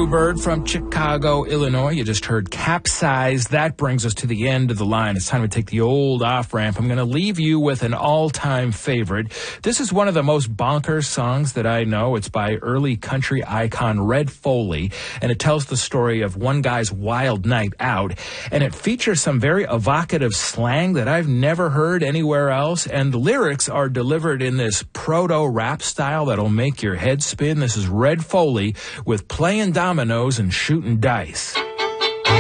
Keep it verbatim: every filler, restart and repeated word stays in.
True Bird from Chicago, Illinois. You just heard Capsize. That brings us to the end of the line. It's time to take the old off-ramp. I'm going to leave you with an all-time favorite. This is one of the most bonkers songs that I know. It's by early country icon Red Foley, and it tells the story of one guy's wild night out, and it features some very evocative slang that I've never heard anywhere else, and the lyrics are delivered in this proto-rap style that'll make your head spin. This is Red Foley with Playing Dominoes and Shooting Dice.